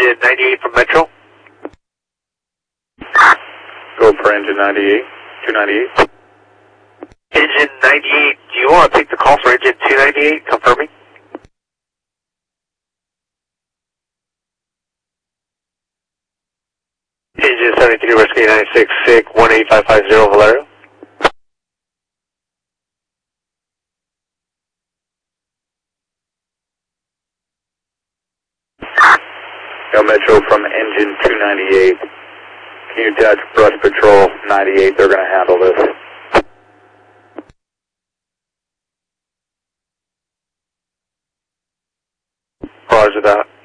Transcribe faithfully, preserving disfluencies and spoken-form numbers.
Engine ninety-eight from Metro. Go for engine ninety-eight, two ninety-eight. Engine ninety-eight, do you want to take the call for engine two ninety-eight, confirming? Engine seventy-three, Rescue ninety-six, S I C, one eight five five zero, Valerio. Yo, Metro from engine two ninety-eight. Can you touch brush patrol ninety-eight? They're going to handle this. Roger that.